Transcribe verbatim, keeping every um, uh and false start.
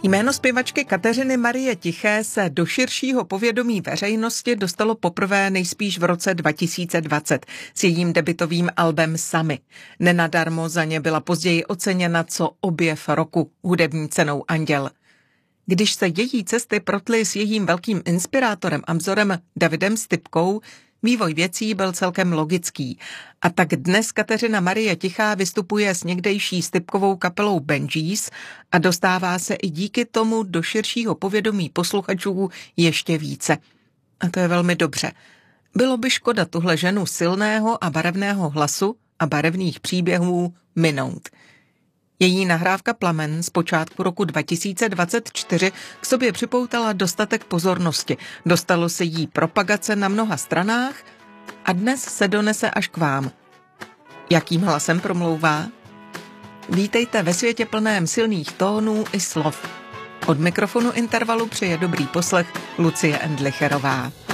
Jméno zpěvačky Kateřiny Marie Tiché se do širšího povědomí veřejnosti dostalo poprvé nejspíš v roce dva tisíce dvacet s jejím debutovým albem Sami. Nenadarmo za ně byla později oceněna co objev roku hudební cenou Anděl. Když se její cesty protly s jejím velkým inspirátorem a vzorem Davidem Stypkou, vývoj věcí byl celkem logický. A tak dnes Kateřina Marie Tichá vystupuje s někdejší Stypkovou kapelou Benjis a dostává se i díky tomu do širšího povědomí posluchačů ještě více. A to je velmi dobře. Bylo by škoda tuhle ženu silného a barevného hlasu a barevných příběhů minout. Její nahrávka Plamen z počátku roku dva tisíce dvacet čtyři k sobě připoutala dostatek pozornosti. Dostalo se jí propagace na mnoha stranách a dnes se donese až k vám. Jakým hlasem promlouvá? Vítejte ve světě plném silných tónů i slov. Od mikrofonu Intervalu přeje dobrý poslech Lucie Endlicherová.